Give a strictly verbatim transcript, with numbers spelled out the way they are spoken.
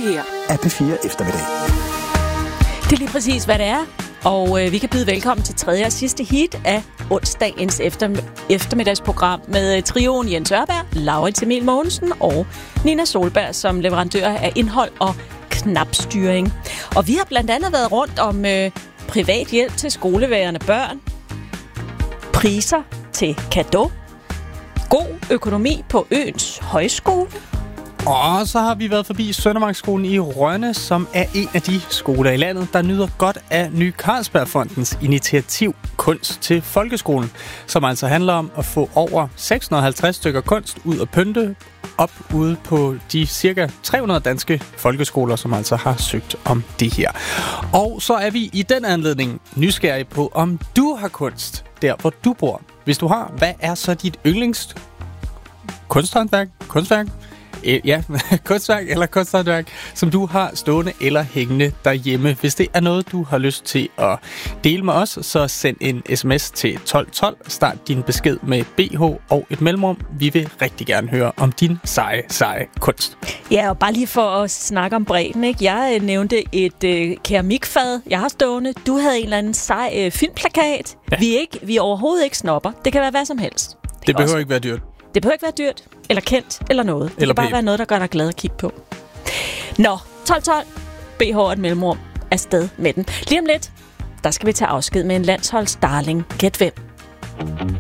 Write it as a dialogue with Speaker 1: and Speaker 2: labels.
Speaker 1: her
Speaker 2: er P fire Eftermiddag.
Speaker 3: Det er lige præcis, hvad det er. Og øh, vi kan byde velkommen til tredje og sidste hit af onsdagens efter, eftermiddagsprogram med trioen Jens Ørberg, Laurits Emil Mogensen og Nina Solberg som leverandør af indhold og knapstyring. Og vi har blandt andet været rundt om øh, privat hjælp til skoleværende børn, priser til cadeau, god økonomi på øens højskole.
Speaker 4: Og så har vi været forbi Søndermarksskolen i Rønne, som er en af de skoler i landet, der nyder godt af Ny Carlsbergfondens initiativ Kunst til Folkeskolen, som altså handler om at få over seks hundrede og halvtreds stykker kunst ud og pynte op ude på de cirka tre hundrede danske folkeskoler, som altså har søgt om det her. Og så er vi i den anledning nysgerrige på, om du har kunst der, hvor du bor. Hvis du har, hvad er så dit yndlings kunsthåndværk, kunstværk? Ja, kunstværk eller kunsthåndværk, som du har stående eller hængende derhjemme. Hvis det er noget, du har lyst til at dele med os, så send en sms til tolv tolv. Start din besked med B H og et mellemrum. Vi vil rigtig gerne høre om din seje, seje kunst.
Speaker 3: Ja, og bare lige for at snakke om bredden, ikke? Jeg nævnte et øh, keramikfad, jeg har stående. Du havde en eller anden sej øh, filmplakat. Ja. Vi, er ikke, vi er overhovedet ikke snopper. Det kan være hvad som helst. Det,
Speaker 4: det behøver
Speaker 3: også
Speaker 4: ikke være dyrt.
Speaker 3: Det behøver ikke være dyrt, eller kendt, eller noget. Det
Speaker 4: eller
Speaker 3: kan bare
Speaker 4: pænt.
Speaker 3: være noget, der gør dig glad at kigge på. Nå, tolv tolv, B H og et mellemrum, afsted med den. Lige om lidt, der skal vi tage afsked med en landsholdsdarling. Gæt hvem?